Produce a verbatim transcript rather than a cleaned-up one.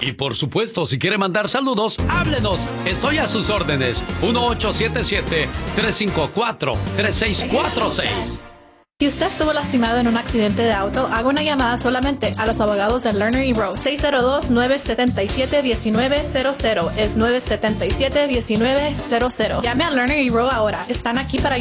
Y por supuesto, si quiere mandar saludos, háblenos. Estoy a sus órdenes. uno ocho siete siete, tres cinco cuatro, tres seis cuatro seis. Si usted estuvo lastimado en un accidente de auto, haga una llamada solamente a los abogados de Lerner y Rowe. seis cero dos, nueve siete siete, uno nueve cero cero. Es nueve siete siete, uno nueve cero cero. Llame a Lerner y Rowe ahora. Están aquí para